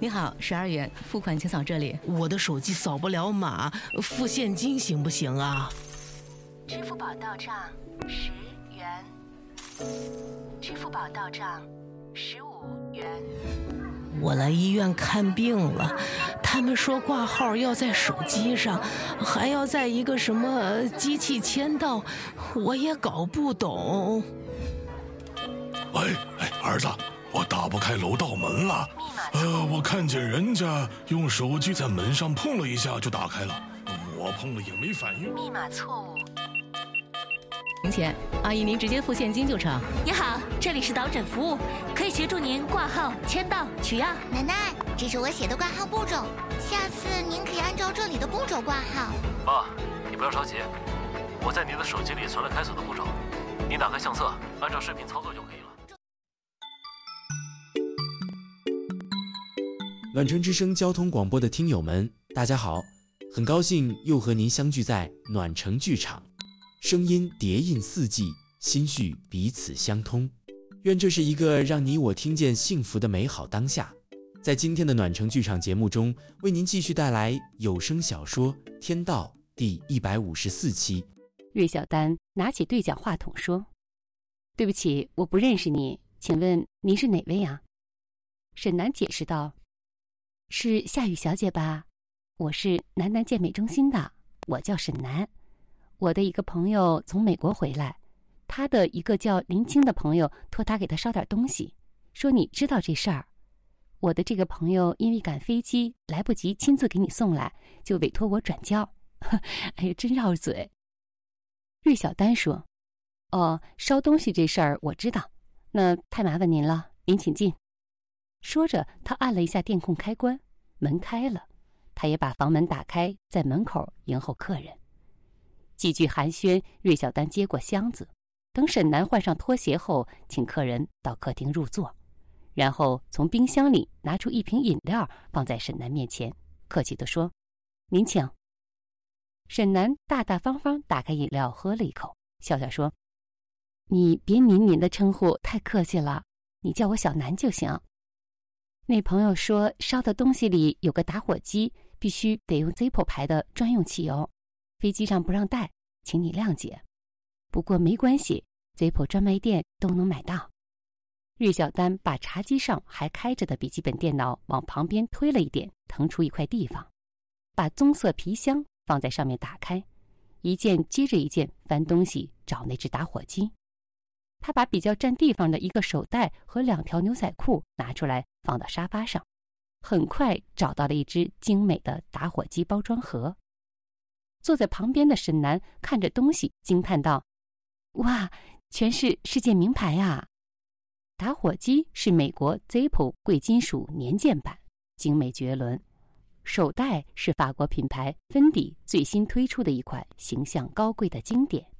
你好，12元，付款请扫这里。 我的手机扫不了码，付现金行不行啊？ 支付宝到账10元，支付宝到账15元。 我来医院看病了，他们说挂号要在手机上，还要在一个什么机器签到，我也搞不懂。 喂，儿子，我打不开楼道门了。我看见人家用手机在门上碰了一下就打开了，我碰了也没反应。 密码错误。 零钱，阿姨您直接付现金就成。 你好，这里是导诊服务，可以协助您挂号、签到、取药。 奶奶，这是我写的挂号步骤，下次您可以按照这里的步骤挂号。 妈，你不要着急，我在你的手机里存了开锁的步骤，你打开相册，按照视频操作就可以了。 暖城之声交通广播的听友们，大家好，很高兴又和您相聚在暖城剧场，声音叠印四季，心绪彼此相通。愿这是一个让你我听见幸福的美好当下。在今天的暖城剧场节目中，为您继续带来有声小说《天道》第154期。 芮小丹拿起对讲话筒说：“对不起，我不认识你，请问您是哪位呀？”沈南解释道：“是夏雨小姐吧？我是南南健美中心的，我叫沈南。我的一个朋友从美国回来，他的一个叫林青的朋友托他给他捎点东西，说你知道这事儿。我的这个朋友因为赶飞机来不及亲自给你送来，就委托我转交。哎呀，真绕嘴。”芮小丹说：“哦，捎东西这事儿我知道，那太麻烦您了，您请进。”说着，他按了一下电控开关，门开了，他也把房门打开，在门口迎候客人。几句寒暄，芮小丹接过箱子，等沈南换上拖鞋后，请客人到客厅入座，然后从冰箱里拿出一瓶饮料放在沈南面前，客气地说：“您请。”沈南大大方方打开饮料喝了一口，笑笑说：“你别您的称呼太客气了，你叫我小南就行。那朋友说烧的东西里有个打火机，必须得用 Zippo 牌的专用汽油，飞机上不让带，请你谅解。不过没关系， Zippo 专卖店都能买到。”芮小丹把茶几上还开着的笔记本电脑往旁边推了一点，腾出一块地方，把棕色皮箱放在上面打开，一件接着一件翻东西找那只打火机。他把比较占地方的一个手袋和2条牛仔裤拿出来放到沙发上，很快找到了一只精美的打火机包装盒。坐在旁边的沈南看着东西惊叹道：“哇，全是世界名牌啊！打火机是美国 Zippo 贵金属年鉴版，精美绝伦。手袋是法国品牌芬迪最新推出的一款形象高贵的经典。